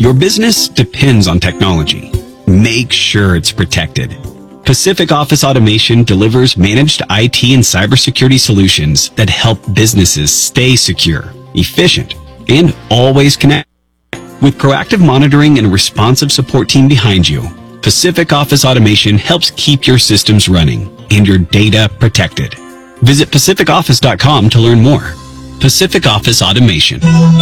Your business depends on technology. Make sure it's protected. Pacific Office Automation delivers managed IT and cybersecurity solutions that help businesses stay secure, efficient, and always connected. With proactive monitoring and a responsive support team behind you, Pacific Office Automation helps keep your systems running and your data protected. Visit pacificoffice.com to learn more. Pacific Office Automation.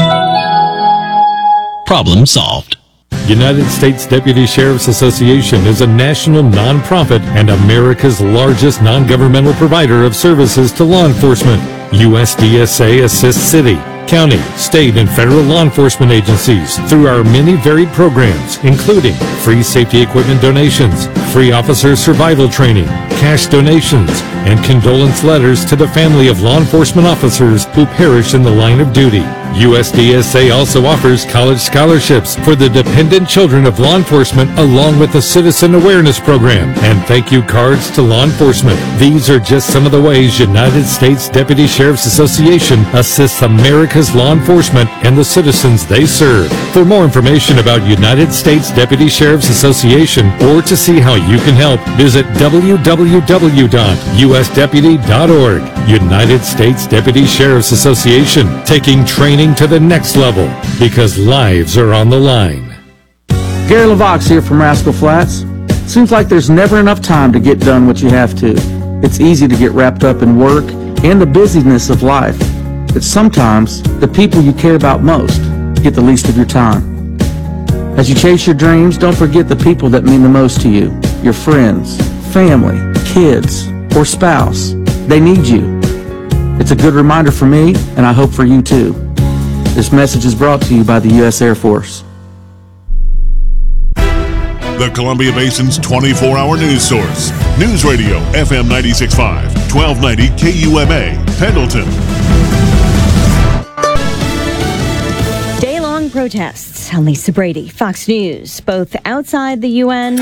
Problem solved. United States Deputy Sheriff's Association is a national nonprofit and America's largest non-governmental provider of services to law enforcement. USDSA assists city, county, state, and federal law enforcement agencies through our many varied programs, including free safety equipment donations, free officer survival training, cash donations, and condolence letters to the family of law enforcement officers who perish in the line of duty. USDSA also offers college scholarships for the dependent children of law enforcement, along with a citizen awareness program and thank you cards to law enforcement. These are just some of the ways United States Deputy Sheriff's Association assists America's law enforcement and the citizens they serve. For more information about United States Deputy Sheriff's Association or to see how you can help, visit www.usdeputy.org. United States Deputy Sheriff's Association, taking training to the next level because lives are on the line. Gary LaVox here from Rascal Flats. Seems like there's never enough time to get done what you have to. It's easy to get wrapped up in work and the busyness of life, but sometimes the people you care about most get the least of your time. As you chase your dreams, don't forget the people that mean the most to you. Your friends, family, kids, or spouse. They need you. It's a good reminder for me, and I hope for you too. This message is brought to you by the U.S. Air Force. The Columbia Basin's 24-hour news source. News Radio, FM 96.5, 1290 KUMA, Pendleton. Day-long protests. I'm Lisa Brady, Fox News, both outside the UN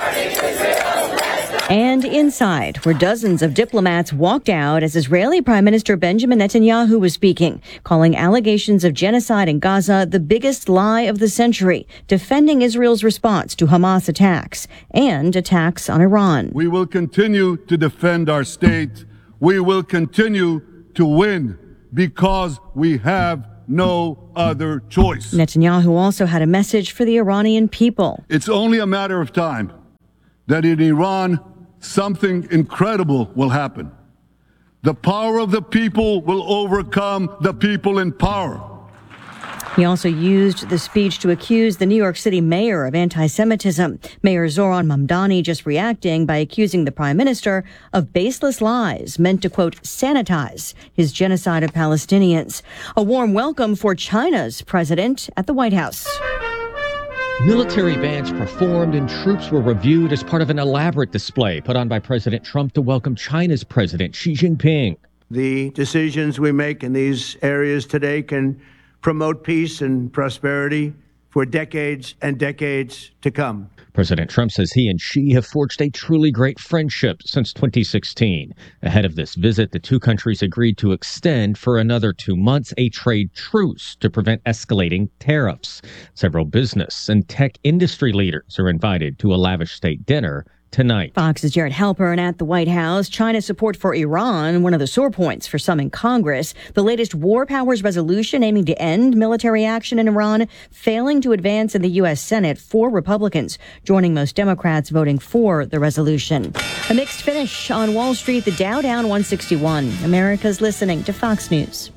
and inside, where dozens of diplomats walked out as Israeli Prime Minister Benjamin Netanyahu was speaking, calling allegations of genocide in Gaza the biggest lie of the century, defending Israel's response to Hamas attacks and attacks on Iran. We will continue to defend our state. We will continue to win because we have no other choice. Netanyahu also had a message for the Iranian people. It's only a matter of time that in Iran, something incredible will happen. The power of the people will overcome the people in power. He also used the speech to accuse the New York City mayor of anti-Semitism. Mayor Zoran Mamdani just reacting by accusing the prime minister of baseless lies meant to, quote, sanitize his genocide of Palestinians. A warm welcome for China's president at the White House. Military bands performed and troops were reviewed as part of an elaborate display put on by President Trump to welcome China's President Xi Jinping. The decisions we make in these areas today can promote peace and prosperity for decades and decades to come. President Trump says he and Xi have forged a truly great friendship since 2016. Ahead of this visit, the two countries agreed to extend for another 2 months a trade truce to prevent escalating tariffs. Several business and tech industry leaders are invited to a lavish state dinner tonight. Fox's Jared Halpern at the White House. China's support for Iran, one of the sore points for some in Congress. The latest war powers resolution aiming to end military action in Iran, failing to advance in the U.S. Senate. 4 Republicans joining most Democrats voting for the resolution. A mixed finish on Wall Street, the Dow down 161. America's listening to Fox News.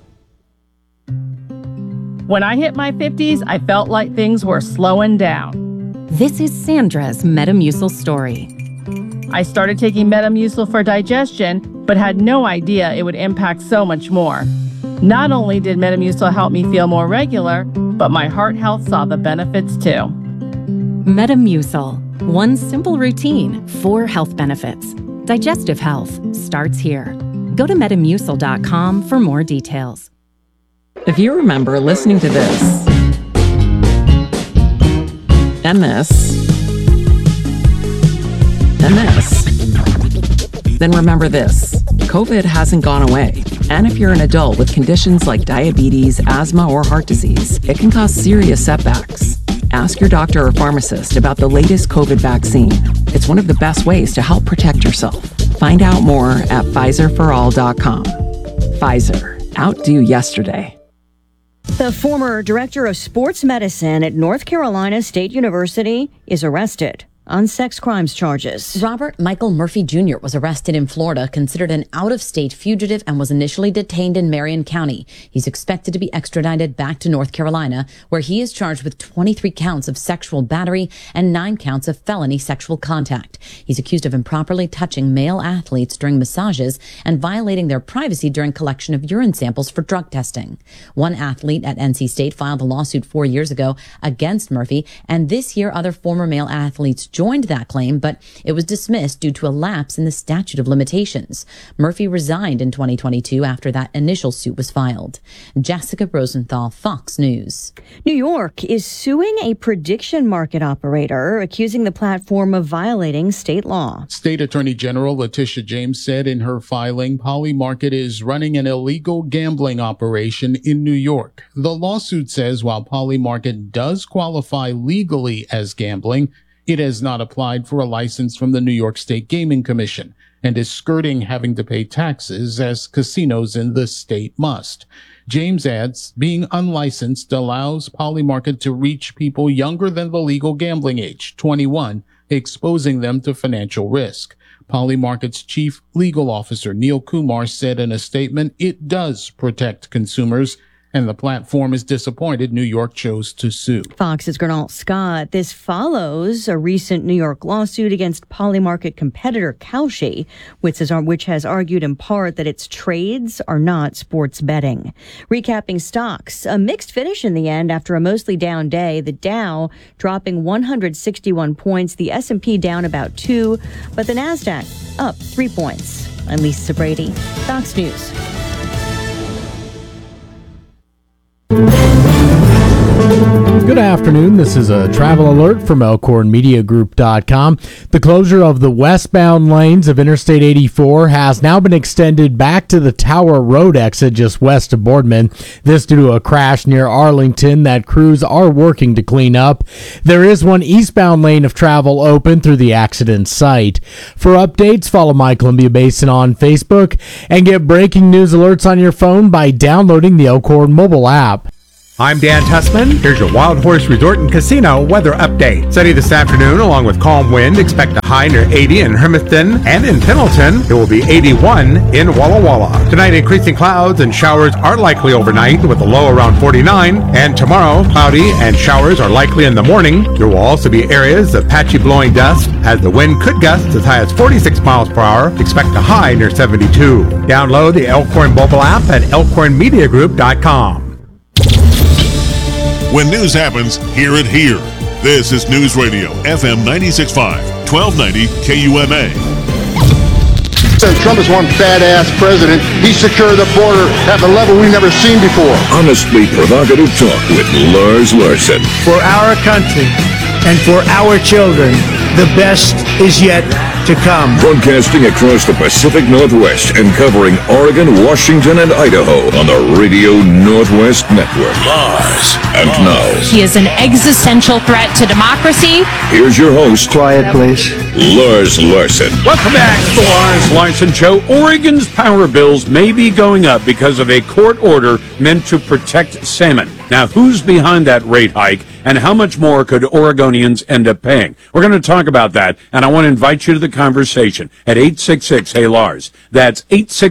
When I hit my 50s, I felt like things were slowing down. This is Sandra's Metamucil story. I started taking Metamucil for digestion, but had no idea it would impact so much more. Not only did Metamucil help me feel more regular, but my heart health saw the benefits too. Metamucil, one simple routine, 4 health benefits. Digestive health starts here. Go to Metamucil.com for more details. If you remember listening to this, and this, then remember this. COVID hasn't gone away. And if you're an adult with conditions like diabetes, asthma, or heart disease, it can cause serious setbacks. Ask your doctor or pharmacist about the latest COVID vaccine. It's one of the best ways to help protect yourself. Find out more at PfizerForAll.com. Pfizer, outdo yesterday. The former director of sports medicine at North Carolina State University is arrested on sex crimes charges. Robert Michael Murphy Jr. was arrested in Florida, considered an out-of-state fugitive, and was initially detained in Marion County. He's expected to be extradited back to North Carolina, where he is charged with 23 counts of sexual battery and 9 counts of felony sexual contact. He's accused of improperly touching male athletes during massages and violating their privacy during collection of urine samples for drug testing. One athlete at NC State filed a lawsuit 4 years ago against Murphy, and this year other former male athletes joined that claim, but it was dismissed due to a lapse in the statute of limitations. Murphy resigned in 2022 after that initial suit was filed. Jessica Rosenthal, Fox News. New York is suing a prediction market operator, accusing the platform of violating state law. State Attorney General Letitia James said in her filing, Polymarket is running an illegal gambling operation in New York. The lawsuit says while Polymarket does qualify legally as gambling, it has not applied for a license from the New York State Gaming Commission and is skirting having to pay taxes as casinos in the state must. James adds, being unlicensed allows Polymarket to reach people younger than the legal gambling age, 21, exposing them to financial risk. Polymarket's chief legal officer, Neil Kumar, said in a statement it does protect consumers, and the platform is disappointed New York chose to sue. Fox's Gernal Scott. This follows a recent New York lawsuit against Polymarket competitor Kalshi, which has argued in part that its trades are not sports betting. Recapping stocks, a mixed finish in the end after a mostly down day. The Dow dropping 161 points, the S&P down about 2, but the Nasdaq up 3 points. I'm Lisa Brady, Fox News. Good afternoon. This is a travel alert from ElkhornMediaGroup.com. The closure of the westbound lanes of Interstate 84 has now been extended back to the Tower Road exit just west of Boardman. This due to a crash near Arlington that crews are working to clean up. There is one eastbound lane of travel open through the accident site. For updates, follow My Columbia Basin on Facebook and get breaking news alerts on your phone by downloading the Elkhorn mobile app. I'm Dan Tussman. Here's your Wild Horse Resort and Casino weather update. Sunny this afternoon along with calm wind. Expect a high near 80 in Hermiston and in Pendleton. It will be 81 in Walla Walla. Tonight, increasing clouds and showers are likely overnight with a low around 49. And tomorrow, cloudy and showers are likely in the morning. There will also be areas of patchy blowing dust as the wind could gust as high as 46 miles per hour. Expect a high near 72. Download the Elkhorn mobile app at ElkhornMediaGroup.com. When news happens, hear it here. This is News Radio, FM 96.5, 1290 KUMA. Trump is one badass president. He secured the border at the level we've never seen before. Honestly provocative talk with Lars Larson. For our country and for our children, the best is yet to come. Broadcasting across the Pacific Northwest and covering Oregon, Washington, and Idaho on the Radio Northwest Network. Lars. And now, he is an existential threat to democracy. Here's your host. Quiet, please. Lars Larson. Welcome back to the Lars Larson Show. Oregon's power bills may be going up because of a court order meant to protect salmon. Now, who's behind that rate hike, and how much more could Oregonians end up paying? We're going to talk about that, and I want to invite you to the conversation at 866-HEY-LARS. That's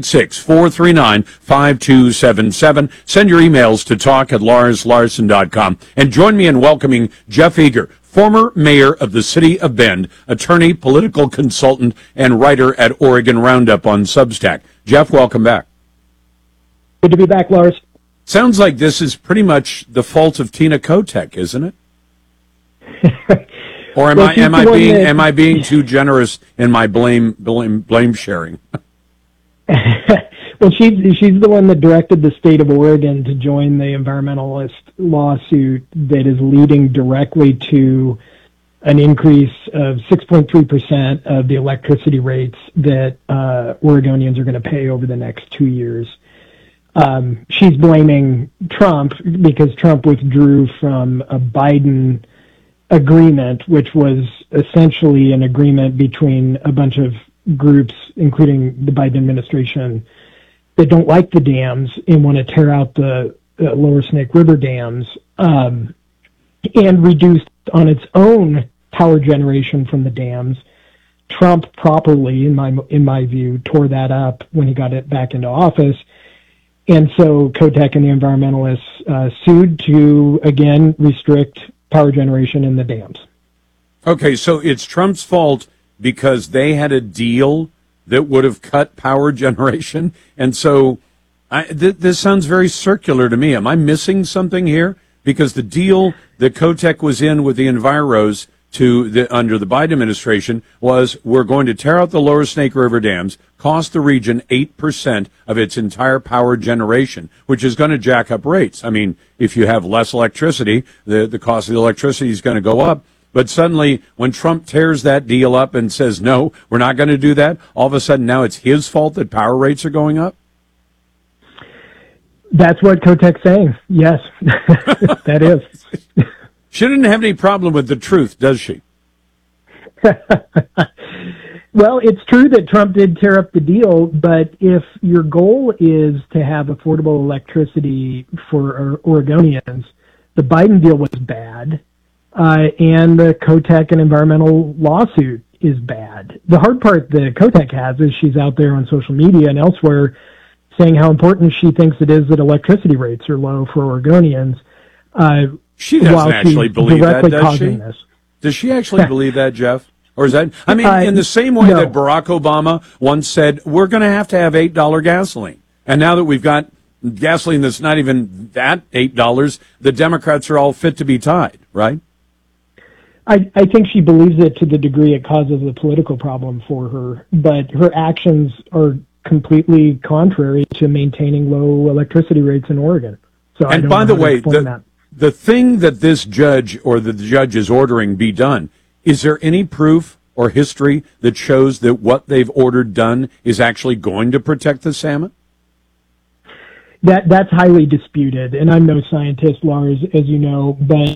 866-439-5277. Send your emails to talk@larslarson.com. And join me in welcoming Jeff Eager, former mayor of the city of Bend, attorney, political consultant, and writer at Oregon Roundup on Substack. Jeff, welcome back. Good to be back, Lars. Sounds like this is pretty much the fault of Tina Kotek, isn't it? Or am I being too generous in my blame sharing? Well, she's the one that directed the state of Oregon to join the environmentalist lawsuit that is leading directly to an increase of 6.3% of the electricity rates that Oregonians are going to pay over the next 2 years. She's blaming Trump because Trump withdrew from a Biden agreement, which was essentially an agreement between a bunch of groups, including the Biden administration, that don't like the dams and want to tear out the Lower Snake River dams, and reduce on its own power generation from the dams. Trump properly, in my view, tore that up when he got it back into office. And so Kotek and the environmentalists sued to, again, restrict power generation in the dams. Okay, so it's Trump's fault because they had a deal that would have cut power generation. And so this sounds very circular to me. Am I missing something here? Because the deal that Kotek was in with the Enviros under the Biden administration was we're going to tear out the Lower Snake River dams, cost the region 8% of its entire power generation, which is going to jack up rates. I mean, if you have less electricity, the cost of the electricity is going to go up. But suddenly, when Trump tears that deal up and says, no, we're not going to do that, all of a sudden now it's his fault that power rates are going up? That's what Kotek's saying. Yes, that is. She didn't have any problem with the truth, does she? Well, it's true that Trump did tear up the deal, but if your goal is to have affordable electricity for Oregonians, the Biden deal was bad, and the Kotek and environmental lawsuit is bad. The hard part that Kotek has is she's out there on social media and elsewhere saying how important she thinks it is that electricity rates are low for Oregonians. She doesn't actually believe that, does she? This. Does she actually believe that, Jeff? Or is that, I mean, in the same way that Barack Obama once said, we're going to have $8 gasoline. And now that we've got gasoline that's not even that $8, the Democrats are all fit to be tied, right? I think she believes it to the degree it causes a political problem for her, but her actions are completely contrary to maintaining low electricity rates in Oregon. So and by the way, the thing that this judge or the judge is ordering be done, is there any proof or history that shows that what they've ordered done is actually going to protect the salmon? That's highly disputed, and I'm no scientist, Lars, as you know, but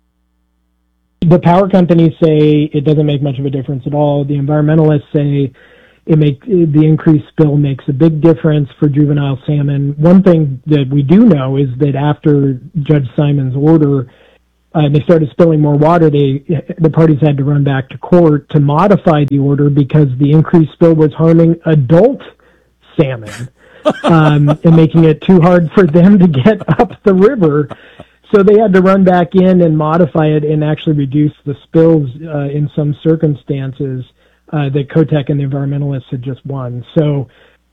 the power companies say it doesn't make much of a difference at all. The environmentalists say the increased spill makes a big difference for juvenile salmon. One thing that we do know is that after Judge Simon's order, they started spilling more water. The parties had to run back to court to modify the order because the increased spill was harming adult salmon and making it too hard for them to get up the river. So they had to run back in and modify it and actually reduce the spills in some circumstances that Kotek and the environmentalists had just won. So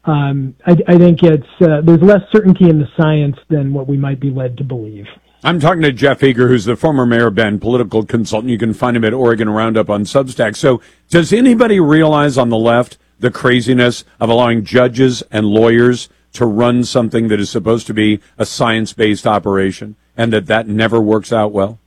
I think there's less certainty in the science than what we might be led to believe. I'm talking to Jeff Eager, who's the former Mayor of Bend, political consultant. You can find him at Oregon Roundup on Substack. So does anybody realize on the left the craziness of allowing judges and lawyers to run something that is supposed to be a science-based operation, and that never works out well?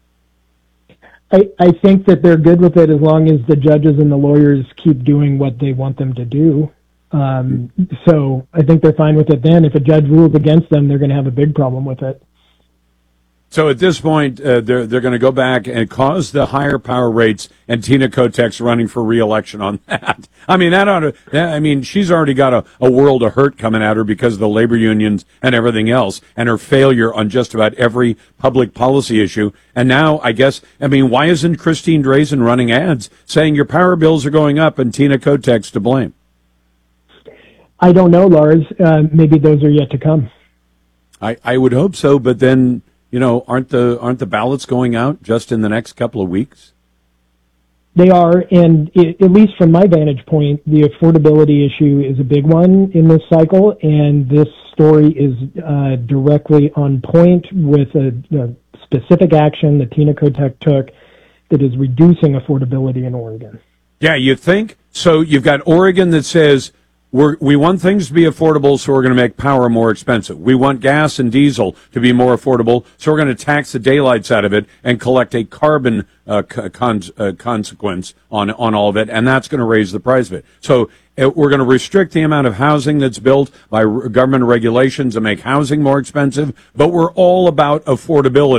I think that they're good with it as long as the judges and the lawyers keep doing what they want them to do. So I think they're fine with it then. If a judge rules against them, they're going to have a big problem with it. So at this point, they're going to go back and cause the higher power rates, and Tina Kotek's running for re-election on that. I mean, she's already got a world of hurt coming at her because of the labor unions and everything else, and her failure on just about every public policy issue. And now, why isn't Christine Drazan running ads saying your power bills are going up and Tina Kotek's to blame? I don't know, Lars. Maybe those are yet to come. I would hope so, but then, aren't the ballots going out just in the next couple of weeks? They are, and at least from my vantage point, the affordability issue is a big one in this cycle, and this story is directly on point with a specific action that Tina Kotek took that is reducing affordability in Oregon. Yeah, you think? So you've got Oregon that says, we want things to be affordable, so we're going to make power more expensive. We want gas and diesel to be more affordable, so we're going to tax the daylights out of it and collect a carbon consequence on all of it, and that's going to raise the price of it. So we're going to restrict the amount of housing that's built by government regulations and make housing more expensive, but we're all about affordability.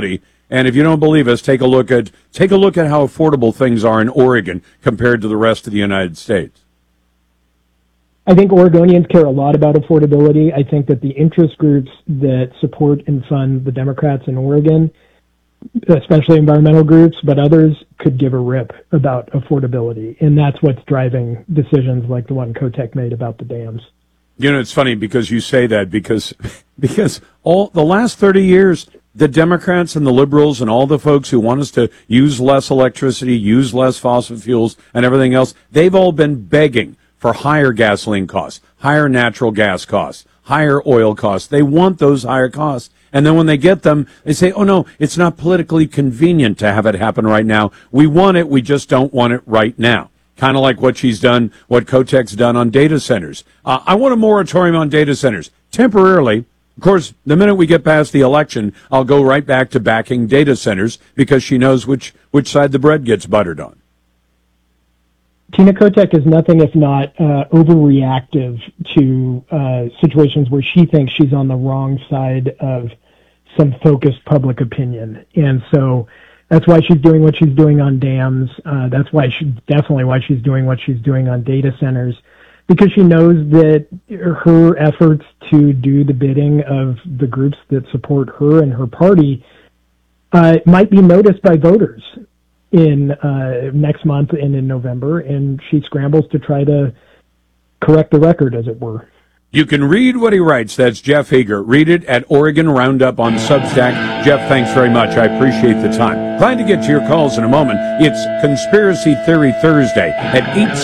And if you don't believe us, take a look at how affordable things are in Oregon compared to the rest of the United States. I think Oregonians care a lot about affordability. I think that the interest groups that support and fund the Democrats in Oregon, especially environmental groups, but others, could give a rip about affordability. And that's what's driving decisions like the one Kotek made about the dams. You know, it's funny because you say that because all the last 30 years, the Democrats and the liberals and all the folks who want us to use less electricity, use less fossil fuels and everything else, they've all been begging for higher gasoline costs, higher natural gas costs, higher oil costs. They want those higher costs. And then when they get them, they say, oh, no, it's not politically convenient to have it happen right now. We want it. We just don't want it right now. Kind of like what she's done, what Kotek's done on data centers. I want a moratorium on data centers temporarily. Of course, the minute we get past the election, I'll go right back to backing data centers because she knows which side the bread gets buttered on. Tina Kotek is nothing if not overreactive to situations where she thinks she's on the wrong side of some focused public opinion. And so that's why she's doing what she's doing on dams. That's why she's doing what she's doing on data centers, because she knows that her efforts to do the bidding of the groups that support her and her party might be noticed by voters in next month and in November, and she scrambles to try to correct the record, as it were. You can read what he writes. That's Jeff Hager. Read it at Oregon Roundup on Substack. Jeff, thanks very much. I appreciate the time. Glad to get to your calls in a moment. It's Conspiracy Theory Thursday at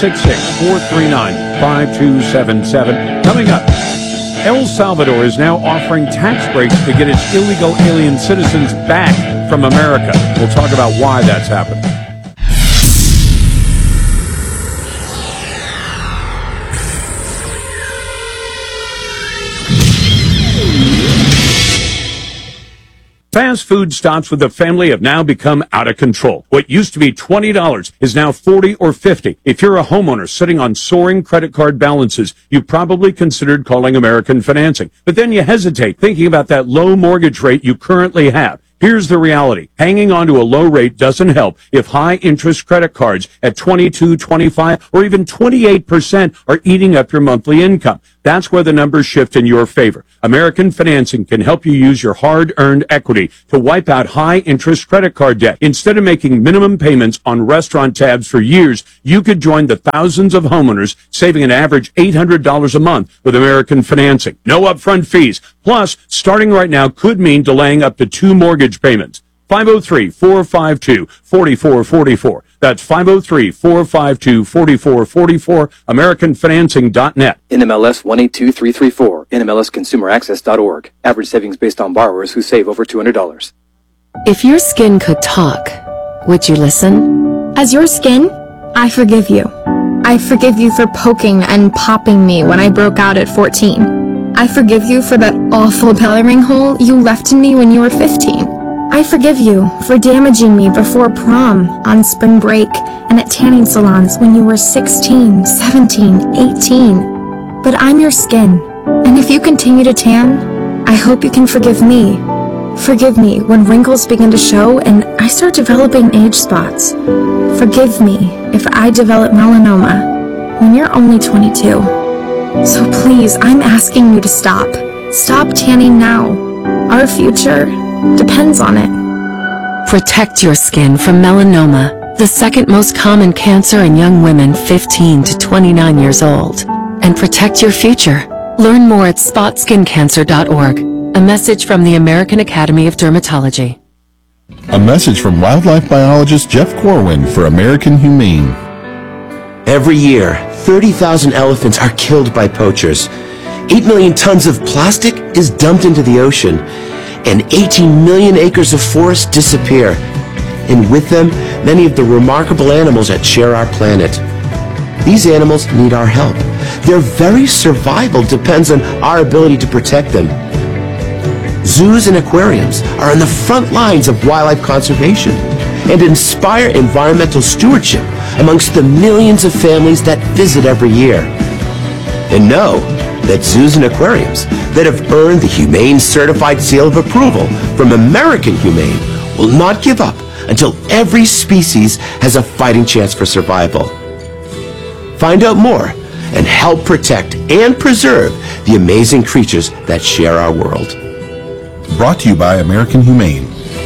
866-439-5277. Coming up, El Salvador is now offering tax breaks to get its illegal alien citizens back from America. We'll talk about why that's happened. Fast food stops with a family have now become out of control. What used to be $20 is now $40 or $50. If you're a homeowner sitting on soaring credit card balances, you probably considered calling American Financing. But then you hesitate, thinking about that low mortgage rate you currently have. Here's the reality. Hanging on to a low rate doesn't help if high-interest credit cards at 22, 25, or even 28% are eating up your monthly income. That's where the numbers shift in your favor. American Financing can help you use your hard-earned equity to wipe out high-interest credit card debt. Instead of making minimum payments on restaurant tabs for years, you could join the thousands of homeowners saving an average $800 a month with American Financing. No upfront fees. Plus, starting right now could mean delaying up to 2 mortgage payments. 503-452-4444. That's 503-452-4444, AmericanFinancing.net. NMLS 182334, NMLSConsumerAccess.org. Average savings based on borrowers who save over $200. If your skin could talk, would you listen? As your skin, I forgive you. I forgive you for poking and popping me when I broke out at 14. I forgive you for that awful belly ring hole you left in me when you were 15. I forgive you for damaging me before prom, on spring break, and at tanning salons when you were 16, 17, 18. But I'm your skin, and if you continue to tan, I hope you can forgive me. Forgive me when wrinkles begin to show and I start developing age spots. Forgive me if I develop melanoma when you're only 22. So please, I'm asking you to stop. Stop tanning now. Our future depends on it. Protect your skin from melanoma, the second most common cancer in young women 15 to 29 years old. And protect your future. Learn more at spotskincancer.org. A message from the American Academy of Dermatology. A message from wildlife biologist Jeff Corwin for American Humane. Every year, 30,000 elephants are killed by poachers. 8 million tons of plastic is dumped into the ocean, and 18 million acres of forest disappear. And with them, many of the remarkable animals that share our planet. These animals need our help. Their very survival depends on our ability to protect them. Zoos and aquariums are on the front lines of wildlife conservation and inspire environmental stewardship amongst the millions of families that visit every year. And know that zoos and aquariums that have earned the Humane Certified Seal of Approval from American Humane will not give up until every species has a fighting chance for survival. Find out more and help protect and preserve the amazing creatures that share our world. Brought to you by American Humane.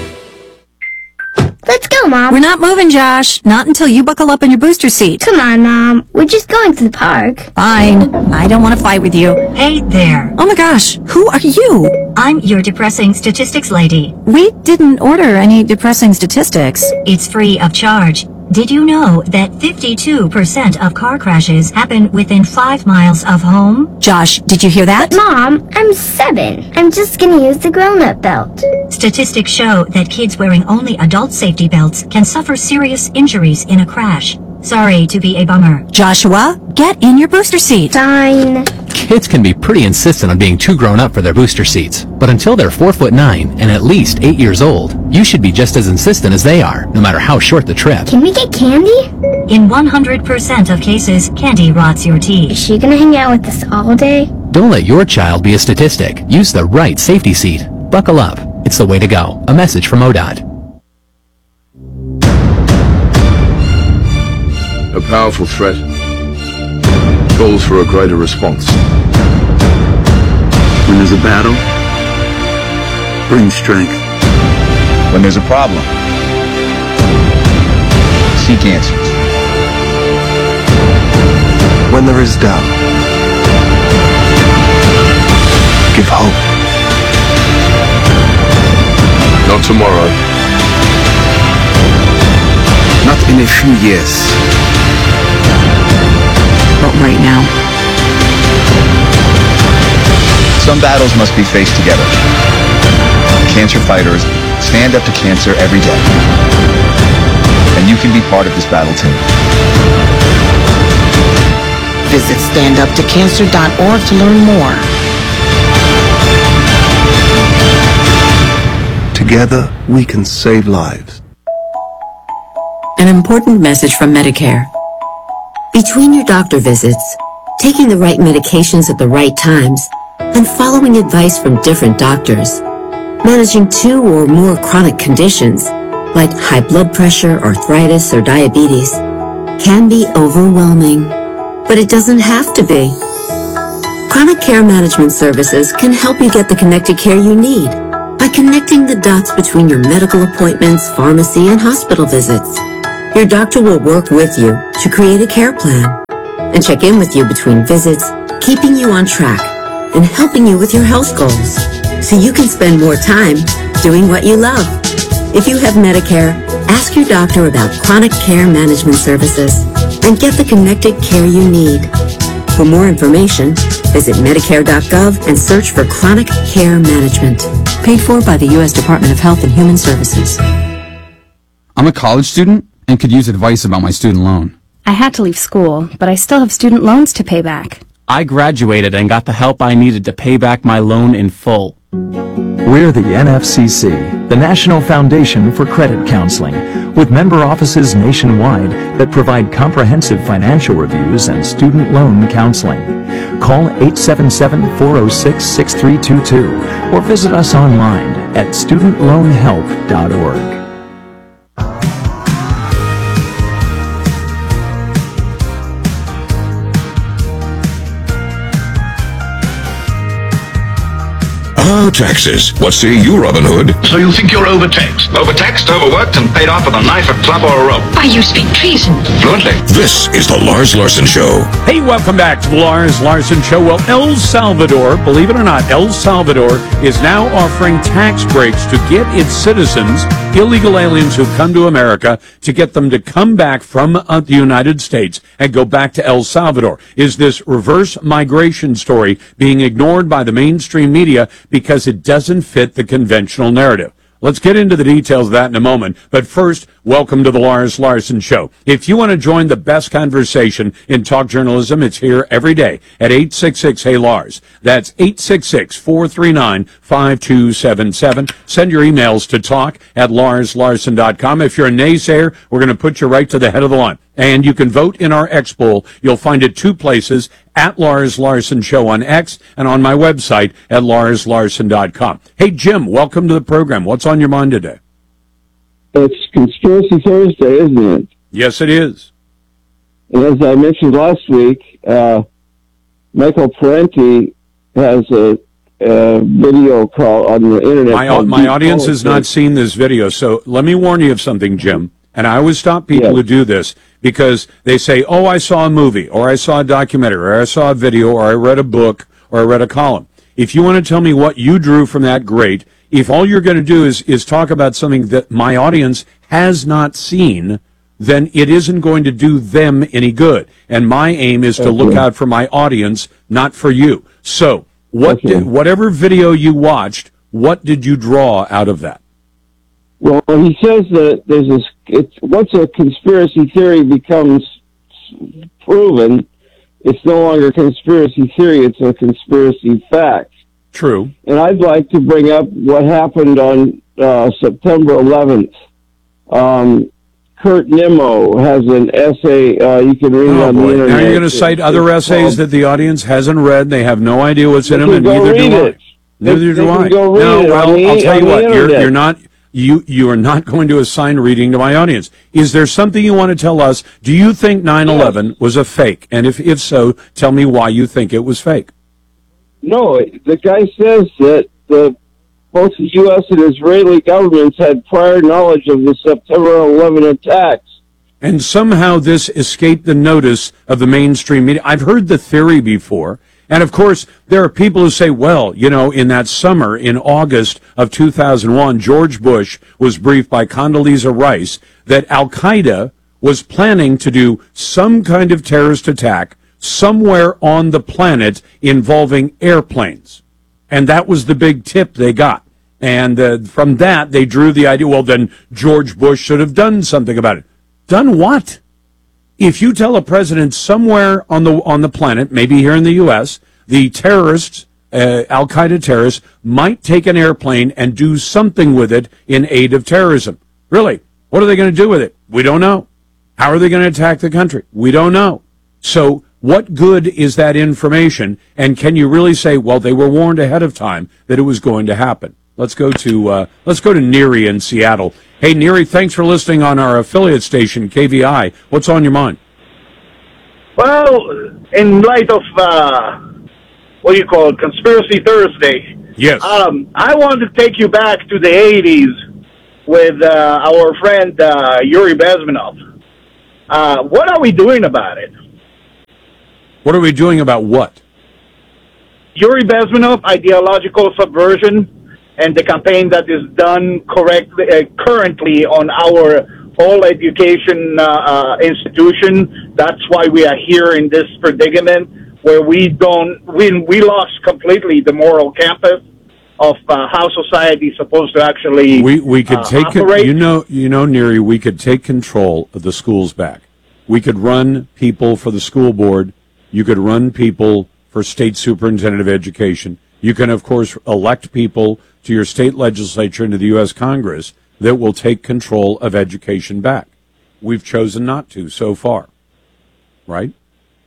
Let's go, Mom. We're not moving, Josh. Not until you buckle up in your booster seat. Come on, Mom. We're just going to the park. Fine. I don't want to fight with you. Hey there. Oh my gosh, who are you? I'm your depressing statistics lady. We didn't order any depressing statistics. It's free of charge. Did you know that 52% of car crashes happen within 5 miles of home? Josh, did you hear that? But Mom, I'm 7. I'm just gonna use the grown-up belt. Statistics show that kids wearing only adult safety belts can suffer serious injuries in a crash. Sorry to be a bummer. Joshua, get in your booster seat. Fine. Kids can be pretty insistent on being too grown up for their booster seats, but until they're 4'9" and at least 8 years old, you should be just as insistent as they are, no matter how short the trip. Can we get candy? In 100% of cases, candy rots your teeth. Is she gonna hang out with us all day? Don't let your child be a statistic. Use the right safety seat. Buckle up. It's the way to go. A message from ODOT. A powerful threat calls for a greater response. When there's a battle, bring strength. When there's a problem, seek answers. When there is doubt, give hope. Not tomorrow. Not in a few years. But right now. Some battles must be faced together. Cancer fighters stand up to cancer every day. And you can be part of this battle too. Visit standuptocancer.org to learn more. Together, we can save lives. An important message from Medicare. Between your doctor visits, taking the right medications at the right times, and following advice from different doctors, managing 2 or more chronic conditions, like high blood pressure, arthritis, or diabetes, can be overwhelming. But it doesn't have to be. Chronic Care Management Services can help you get the connected care you need by connecting the dots between your medical appointments, pharmacy, and hospital visits. Your doctor will work with you to create a care plan and check in with you between visits, keeping you on track and helping you with your health goals so you can spend more time doing what you love. If you have Medicare, ask your doctor about Chronic Care Management Services and get the connected care you need. For more information, visit Medicare.gov and search for Chronic Care Management. Paid for by the U.S. Department of Health and Human Services. I'm a college student and could use advice about my student loan. I had to leave school, but I still have student loans to pay back. I graduated and got the help I needed to pay back my loan in full. We're the NFCC, the National Foundation for Credit Counseling, with member offices nationwide that provide comprehensive financial reviews and student loan counseling. Call 877-406-6322 or visit us online at studentloanhelp.org. Oh, taxes. What say you, Robin Hood? So you think you're overtaxed? Overtaxed, overworked, and paid off with a knife, a club, or a rope? Why, you speak treason. Fluently. This is the Lars Larson Show. Hey, welcome back to the Lars Larson Show. Well, El Salvador, believe it or not, El Salvador is now offering tax breaks to get its citizens, illegal aliens who come to America, to get them to come back from the United States and go back to El Salvador. Is this reverse migration story being ignored by the mainstream media because it doesn't fit the conventional narrative? Let's get into the details of that in a moment. But first, welcome to the Lars Larson Show. If you want to join the best conversation in talk journalism, it's here every day at 866-HEY-LARS. That's 866-439-5277. Send your emails to talk@larslarson.com. If you're a naysayer, we're going to put you right to the head of the line. And you can vote in our X poll. You'll find it 2 places, at Lars Larson Show on X and on my website at larslarson.com. Hey, Jim, welcome to the program. What's on your mind today? It's Conspiracy Thursday, isn't it? Yes, it is. And as I mentioned last week, Michael Parenti has a video call on the internet. My audience has not seen this video, so let me warn you of something, Jim. And I always stop people who do this because they say, oh, I saw a movie, or I saw a documentary, or I saw a video, or I read a book, or I read a column. If you want to tell me what you drew from that, great. If all you're going to do is talk about something that my audience has not seen, then it isn't going to do them any good. And my aim is to look out for my audience, not for you. So, whatever video you watched, what did you draw out of that? Well, he says that once a conspiracy theory becomes proven, it's no longer a conspiracy theory, it's a conspiracy fact. True. And I'd like to bring up what happened on September 11th. Kurt Nimmo has an essay you can read on the internet. Now you're going to cite other essays that the audience hasn't read. They have no idea what's in them, and neither do I. Neither do I. No, well, I'll tell you what. You are not going to assign reading to my audience. Is there something you want to tell us? Do you think 9/11 was a fake? And if so, tell me why you think it was fake. No, the guy says that both the U.S. and Israeli governments had prior knowledge of the September 11 attacks. And somehow this escaped the notice of the mainstream media. I've heard the theory before. And, of course, there are people who say, well, you know, in that summer, in August of 2001, George Bush was briefed by Condoleezza Rice that Al-Qaeda was planning to do some kind of terrorist attack somewhere on the planet involving airplanes. And that was the big tip they got. And from that, they drew the idea, well, then George Bush should have done something about it. Done what? If you tell a president somewhere on the planet, maybe here in the U.S., the terrorists, Al-Qaeda terrorists, might take an airplane and do something with it in aid of terrorism. Really? What are they going to do with it? We don't know. How are they going to attack the country? We don't know. So what good is that information? And can you really say, well, they were warned ahead of time that it was going to happen? Let's go to Neri in Seattle. Hey, Neri, thanks for listening on our affiliate station, KVI. What's on your mind? Well, in light of, Conspiracy Thursday. Yes. I want to take you back to the 80s with our friend Yuri Bezmenov. What are we doing about it? What are we doing about what? Yuri Bezmenov, ideological subversion, and the campaign that is done currently on our whole education institution. That's why we are here in this predicament, where we lost completely the moral campus of how society is supposed to actually we could take operate. You know, Neri, we could take control of the schools back. We could run people for the school board. You could run people for state superintendent of education. You can, of course, elect people to your state legislature and to the U.S. Congress that will take control of education back. We've chosen not to so far, right?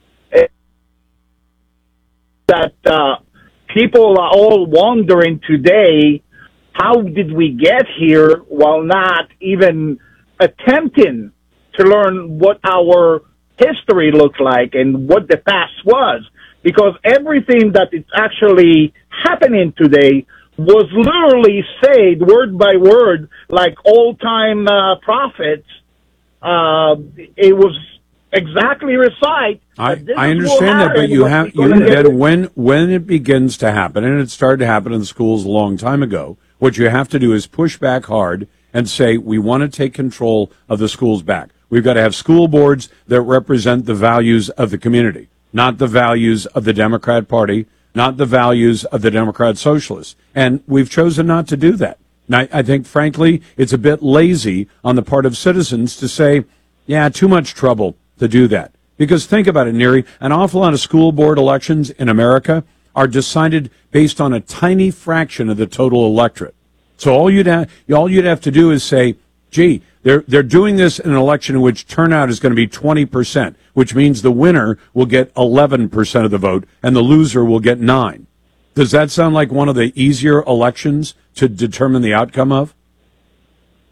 That people are all wondering today, how did we get here while not even attempting to learn what our history looked like and what the past was? Because everything that is actually happening today was literally said word by word, like old-time prophets. It was exactly recite. I understand that, but when it begins to happen, and it started to happen in the schools a long time ago, what you have to do is push back hard and say, we want to take control of the schools back. We've got to have school boards that represent the values of the community, not the values of the Democrat Party, not the values of the Democrat Socialists. And we've chosen not to do that. And I think, frankly, it's a bit lazy on the part of citizens to say, yeah, too much trouble to do that. Because think about it, Neri, an awful lot of school board elections in America are decided based on a tiny fraction of the total electorate. So all you'd have to do is say, gee, they're doing this in an election in which turnout is going to be 20%, which means the winner will get 11% of the vote and the loser will get 9%. Does that sound like one of the easier elections to determine the outcome of?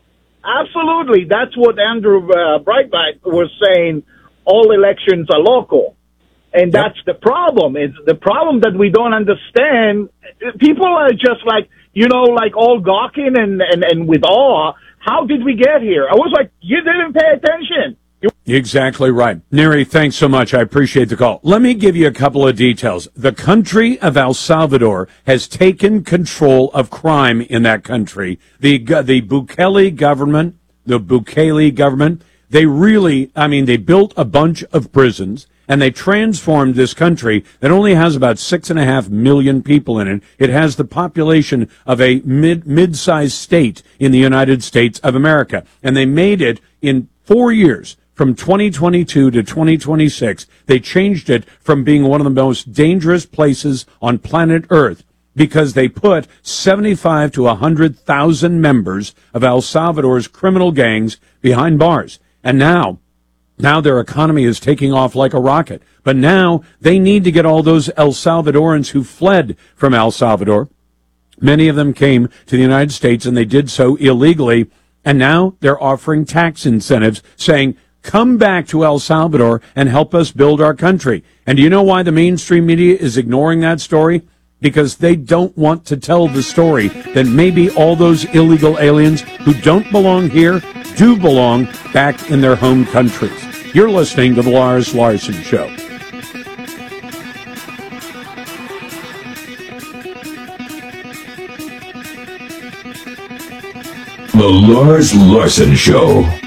absolutely. That's what Andrew Breitbart was saying. All elections are local. And that's the problem. It's the problem that we don't understand. People are just like, like all gawking and with awe. How did we get here? I was like, you didn't pay attention. Exactly right. Neri, thanks so much. I appreciate the call. Let me give you a couple of details. The country of El Salvador has taken control of crime in that country. The Bukele government, they really, they built a bunch of prisons, and they transformed this country that only has about 6.5 million people in it. It has the population of a mid-sized state in the United States of America. And they made it in 4 years, from 2022 to 2026. They changed it from being one of the most dangerous places on planet Earth because they put 75 to 100,000 members of El Salvador's criminal gangs behind bars. And now their economy is taking off like a rocket. But now they need to get all those El Salvadorans who fled from El Salvador. Many of them came to the United States, and they did so illegally. And now they're offering tax incentives, saying, come back to El Salvador and help us build our country. And do you know why the mainstream media is ignoring that story? Because they don't want to tell the story that maybe all those illegal aliens who don't belong here do belong back in their home countries. You're listening to The Lars Larson Show. The Lars Larson Show.